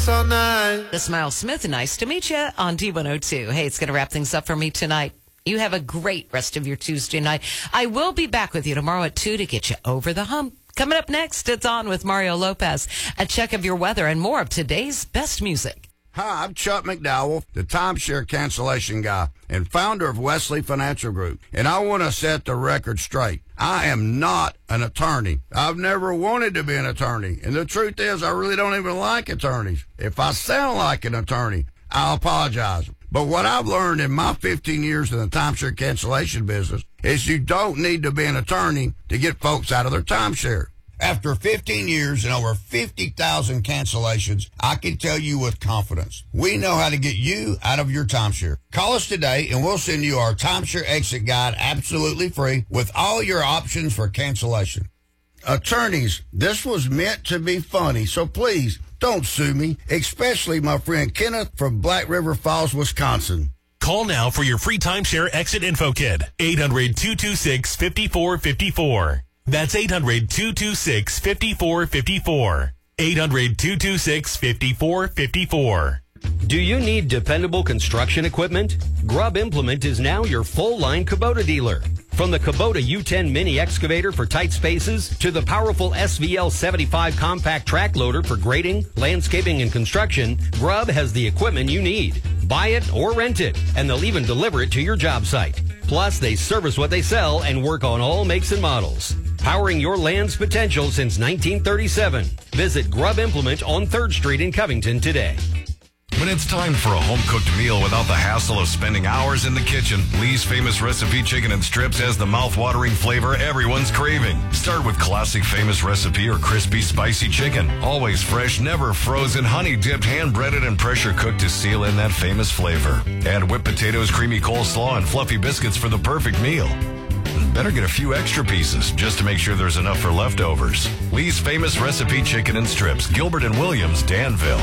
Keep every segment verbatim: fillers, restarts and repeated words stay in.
dance all night. The Smile Smith, nice to meet you on D one oh two. Hey, it's going to wrap things up for me tonight. You have a great rest of your Tuesday night. I will be back with you tomorrow at two to get you over the hump. Coming up next, it's On with Mario Lopez. A check of your weather and more of today's best music. Hi, I'm Chuck McDowell, the timeshare cancellation guy and founder of Wesley Financial Group. And I want to set the record straight. I am not an attorney. I've never wanted to be an attorney. And the truth is, I really don't even like attorneys. If I sound like an attorney, I'll apologize. But what I've learned in my fifteen years in the timeshare cancellation business is you don't need to be an attorney to get folks out of their timeshare. After fifteen years and over fifty thousand cancellations, I can tell you with confidence, we know how to get you out of your timeshare. Call us today and we'll send you our timeshare exit guide absolutely free with all your options for cancellation. Attorneys, this was meant to be funny, so please don't sue me, especially my friend Kenneth from Black River Falls, Wisconsin. Call now for your free timeshare exit info kit. eight hundred, two two six, five four five four. That's eight hundred, two two six, five four five four. eight hundred, two two six, five four five four. Do you need dependable construction equipment? Grubb Implement is now your full-line Kubota dealer. From the Kubota U ten mini excavator for tight spaces to the powerful S V L seventy-five compact track loader for grading, landscaping, and construction, Grubb has the equipment you need. Buy it or rent it, and they'll even deliver it to your job site. Plus, they service what they sell and work on all makes and models. Powering your land's potential since nineteen thirty-seven. Visit Grubb Implement on third Street in Covington today. When it's time for a home-cooked meal without the hassle of spending hours in the kitchen, Lee's Famous Recipe Chicken and Strips has the mouth-watering flavor everyone's craving. Start with classic Famous Recipe or crispy, spicy chicken. Always fresh, never frozen, honey-dipped, hand-breaded, and pressure-cooked to seal in that famous flavor. Add whipped potatoes, creamy coleslaw, and fluffy biscuits for the perfect meal. Better get a few extra pieces just to make sure there's enough for leftovers. Lee's Famous Recipe Chicken and Strips, Gilbert and Williams, Danville.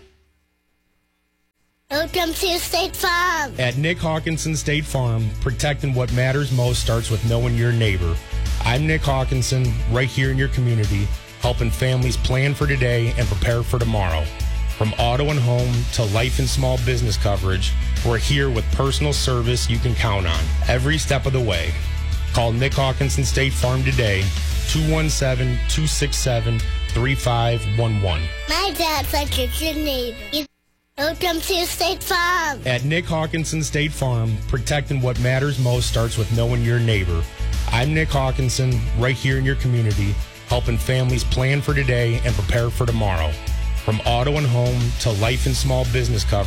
Welcome to State Farm. At Nick Hawkinson State Farm, protecting what matters most starts with knowing your neighbor. I'm Nick Hawkinson, right here in your community, helping families plan for today and prepare for tomorrow. From auto and home to life and small business coverage, we're here with personal service you can count on every step of the way. Call Nick Hawkinson State Farm today, two one seven, two six seven, three five one one. My dad's like a good neighbor. Welcome to State Farm. At Nick Hawkinson State Farm, protecting what matters most starts with knowing your neighbor. I'm Nick Hawkinson, right here in your community, helping families plan for today and prepare for tomorrow. From auto and home to life and small business coverage,